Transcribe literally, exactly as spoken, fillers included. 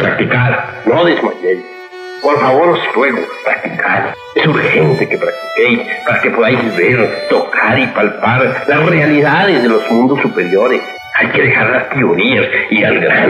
practicar, no desmayéis. Por favor, os ruego, practicad. Es urgente que practiquéis para que podáis ver, tocar y palpar las realidades de los mundos superiores. Hay que dejar las teorías y al grano.